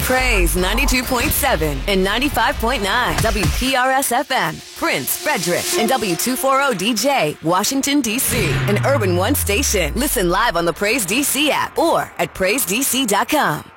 Praise 92.7 and 95.9 WPRS FM, Prince, Frederick, and W240DJ, Washington, D.C. An Urban One station. Listen live on the Praise DC app or at PraiseDC.com.